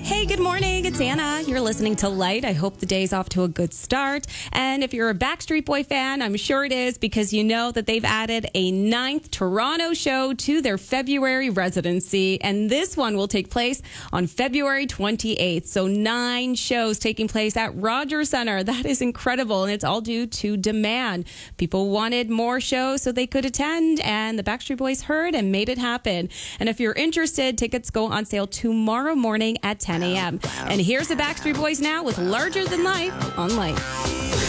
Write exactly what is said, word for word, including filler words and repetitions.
Hey, good morning. It's Anna. You're listening to Light. I hope the day's off to a good start. And if you're a Backstreet Boy fan, I'm sure it is because you know that they've added a ninth Toronto show to their February residency. And this one will take place on February twenty-eighth. So nine shows taking place at Rogers Centre. That is incredible. And it's all due to demand. People wanted more shows so they could attend. And the Backstreet Boys heard and made it happen. And if you're interested, tickets go on sale tomorrow morning at ten a.m. And here's the Backstreet Boys now with Larger Than Life on Light.